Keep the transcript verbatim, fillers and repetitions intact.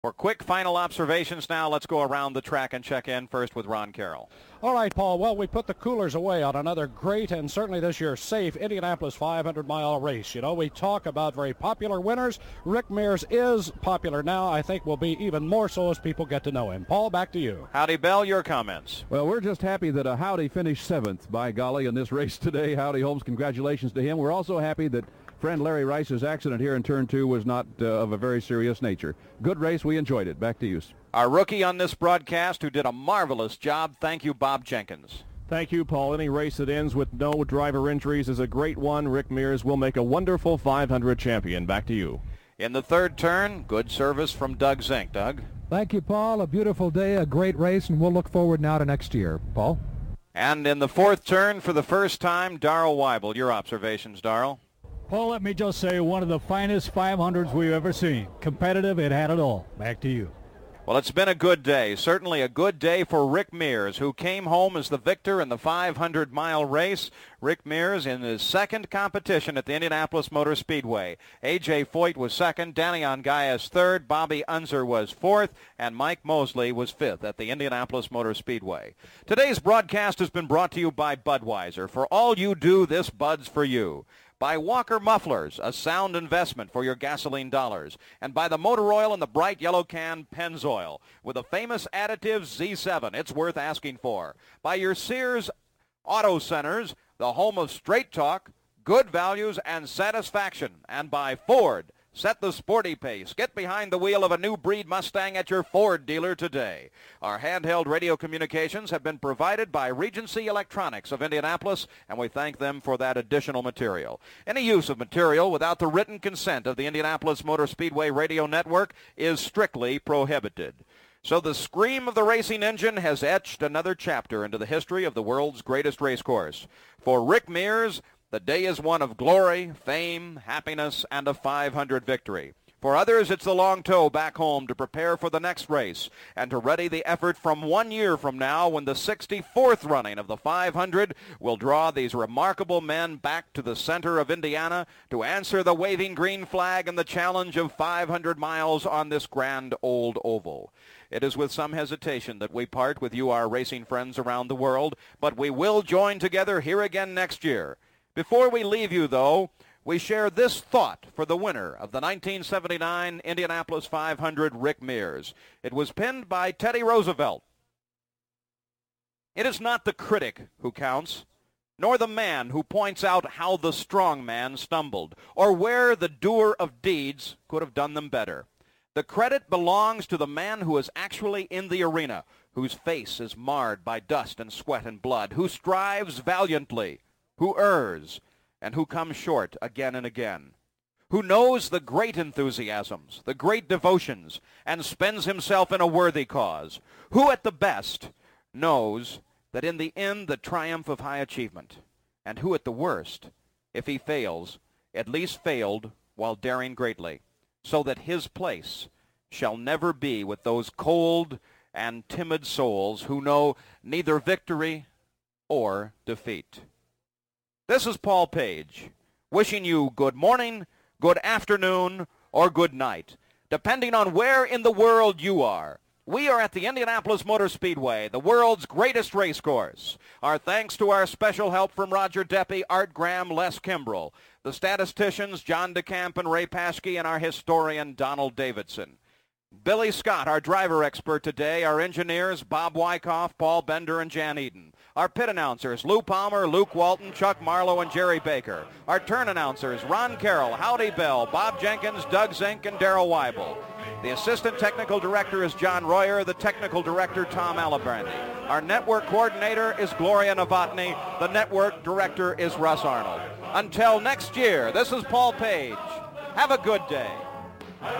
For quick final observations now, let's go around the track and check in first with Ron Carroll. All right, Paul. Well, we put the coolers away on another great and certainly this year safe Indianapolis five hundred mile race. You know, we talk about very popular winners. Rick Mears is popular now. I think will be even more so as people get to know him. Paul, back to you. Howdy, Bell, your comments. Well, we're just happy that a Howdy finished seventh, by golly, in this race today. Howdy Holmes, congratulations to him. We're also happy that friend Larry Rice's accident here in turn two was not uh, of a very serious nature. Good race. We enjoyed it. Back to you. Our rookie on this broadcast who did a marvelous job. Thank you, Bob Jenkins. Thank you, Paul. Any race that ends with no driver injuries is a great one. Rick Mears will make a wonderful five hundred champion. Back to you. In the third turn, good service from Doug Zink. Doug? Thank you, Paul. A beautiful day, a great race, and we'll look forward now to next year. Paul? And in the fourth turn, for the first time, Darrell Weibel. Your observations, Darrell? Paul, let me just say, one of the finest five hundreds we've ever seen. Competitive, it had it all. Back to you. Well, it's been a good day, certainly a good day for Rick Mears, who came home as the victor in the five hundred mile race. Rick Mears in his second competition at the Indianapolis Motor Speedway. A J. Foyt was second, Danny Ongayas third, Bobby Unser was fourth, and Mike Mosley was fifth at the Indianapolis Motor Speedway. Today's broadcast has been brought to you by Budweiser. For all you do, this Bud's for you. By Walker Mufflers, a sound investment for your gasoline dollars. And by the motor oil in the bright yellow can, Pennzoil, with the famous additive Z seven, it's worth asking for. By your Sears Auto Centers, the home of straight talk, good values, and satisfaction. And by Ford, set the sporty pace. Get behind the wheel of a new breed Mustang at your Ford dealer today. Our handheld radio communications have been provided by Regency Electronics of Indianapolis, and we thank them for that additional material. Any use of material without the written consent of the Indianapolis Motor Speedway Radio Network is strictly prohibited. So the scream of the racing engine has etched another chapter into the history of the world's greatest race course. For Rick Mears, the day is one of glory, fame, happiness, and a five hundred victory. For others, it's the long tow back home to prepare for the next race and to ready the effort from one year from now when the sixty-fourth running of the five hundred will draw these remarkable men back to the center of Indiana to answer the waving green flag and the challenge of five hundred miles on this grand old oval. It is with some hesitation that we part with you, our racing friends around the world, but we will join together here again next year. Before we leave you, though, we share this thought for the winner of the nineteen seventy-nine Indianapolis five hundred, Rick Mears. It was penned by Teddy Roosevelt. It is not the critic who counts, nor the man who points out how the strong man stumbled, or where the doer of deeds could have done them better. The credit belongs to the man who is actually in the arena, whose face is marred by dust and sweat and blood, who strives valiantly, who errs, and who comes short again and again, who knows the great enthusiasms, the great devotions, and spends himself in a worthy cause, who at the best knows that in the end the triumph of high achievement, and who at the worst, if he fails, at least failed while daring greatly, so that his place shall never be with those cold and timid souls who know neither victory or defeat. This is Paul Page, wishing you good morning, good afternoon, or good night, depending on where in the world you are. We are at the Indianapolis Motor Speedway, the world's greatest race course. Our thanks to our special help from Roger Deppy, Art Graham, Les Kimbrell, the statisticians John DeCamp and Ray Paschke, and our historian Donald Davidson. Billy Scott, our driver expert today, our engineers Bob Wyckoff, Paul Bender, and Jan Eden. Our pit announcers, Lou Palmer, Luke Walton, Chuck Marlowe, and Jerry Baker. Our turn announcers, Ron Carroll, Howdy Bell, Bob Jenkins, Doug Zink, and Darrell Weibel. The assistant technical director is John Royer, the technical director, Tom Alabrandy. Our network coordinator is Gloria Novotny. The network director is Russ Arnold. Until next year, this is Paul Page. Have a good day.